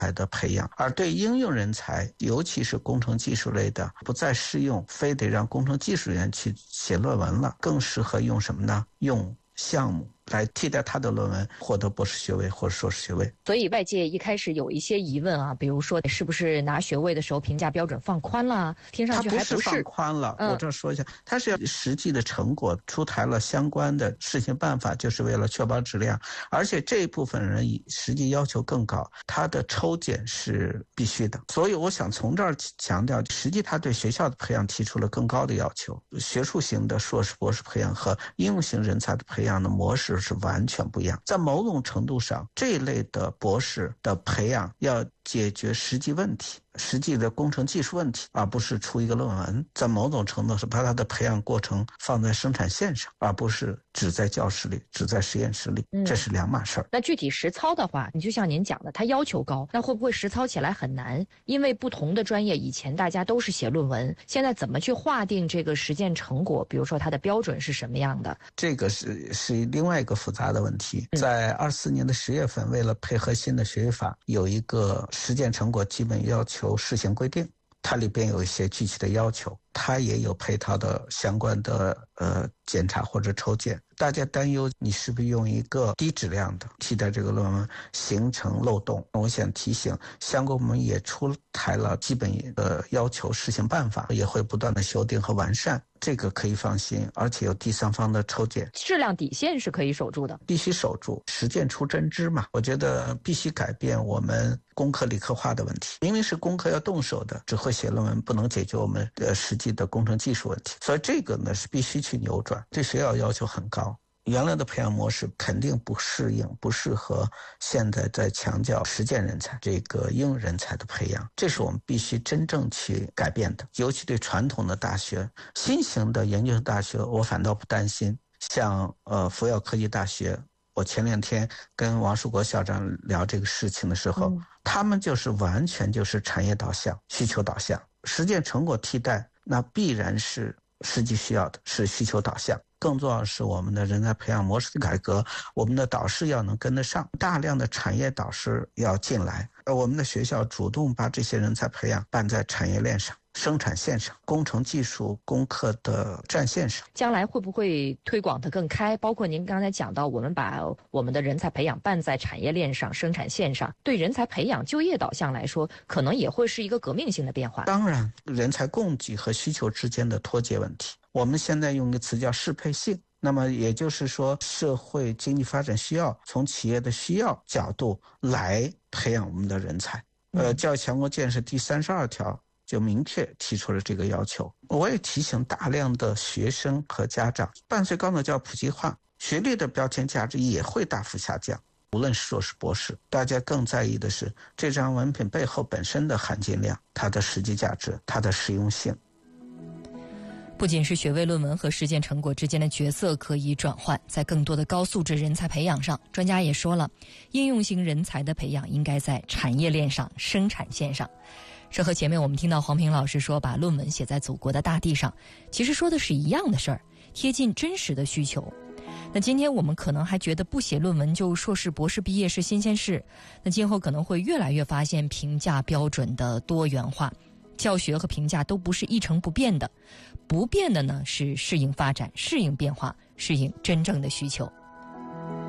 才的培养，而对应用人才，尤其是工程技术类的，不再适用非得让工程技术员去写论文了，更适合用什么呢？用项目来替代他的论文，获得博士学位或者硕士学位。 所以外界一开始有一些疑问啊，比如说是不是拿学位的时候评价标准放宽了？听上去还不是放宽了。我这说一下，它是实际的成果出台了相关的试行办法，就是为了确保质量。而且这一部分人实际要求更高，他的抽检是必须的。所以我想从这儿强调，实际他对学校的培养提出了更高的要求。学术型的硕士博士培养和应用型人才的培养的模式是完全不一样。在某种程度上，这一类的博士的培养要解决实际问题，实际的工程技术问题，而不是出一个论文。在某种程度上，把它的培养过程放在生产线上，而不是只在教室里，只在实验室里，这是两码事儿。 那具体实操的话，你就像您讲的，它要求高，那会不会实操起来很难？因为不同的专业以前大家都是写论文，现在怎么去划定这个实践成果？比如说它的标准是什么样的？这个是另外一个复杂的问题。在24年的10月份，为了配合新的学位法，有一个实践成果基本要求试行规定，它里边有一些具体的要求，它也有配套的相关的检查或者抽检。大家担忧你是不是用一个低质量的替代这个论文，形成漏洞。我想提醒，相关部门也出台了基本的要求试行办法，也会不断的修订和完善，这个可以放心，而且有第三方的抽检， 质量底线是可以守住的， 必须守住，实践出真知嘛。我觉得必须改变我们工科理科化的问题，明明是工科要动手的，只会写论文不能解决我们实际的工程技术问题，所以这个呢是必须去扭转，对学校要求很高。原来的培养模式肯定不适应，不适合现在在强调实践人才这个应用人才的培养，这是我们必须真正去改变的。尤其对传统的大学，新型的研究生大学我反倒不担心，像福耀科技大学，我前2天跟王树国校长聊这个事情的时候，他们就是完全就是产业导向、需求导向，实践成果替代那必然是实际需要的，是需求导向。更重要的是我们的人才培养模式的改革，我们的导师要能跟得上，大量的产业导师要进来，我们的学校主动把这些人才培养办在产业链上、生产线上、工程技术攻克的战线上。 将来会不会推广得更开？包括您刚才讲到，我们把我们的人才培养办在产业链上、生产线上，对人才培养就业导向来说，可能也会是一个革命性的变化。 当然，人才供给和需求之间的脱节问题，我们现在用一个词叫适配性。那么也就是说，社会经济发展需要，从企业的需要角度来培养我们的人才。教育强国建设第32条就明确提出了这个要求。我也提醒大量的学生和家长，伴随高等教育普及化，学历的标签价值也会大幅下降。无论是硕士博士，大家更在意的是这张文凭背后本身的含金量，它的实际价值，它的实用性。 不仅是学位论文和实践成果之间的角色可以转换，在更多的高素质人才培养上，专家也说了，应用型人才的培养应该在产业链上、生产线上。这和前面我们听到黄平老师说把论文写在祖国的大地上，其实说的是一样的事儿，贴近真实的需求。那今天我们可能还觉得不写论文就硕士博士毕业是新鲜事，那今后可能会越来越发现评价标准的多元化，教学和评价都不是一成不变的，不变的呢是适应发展、适应变化、适应真正的需求。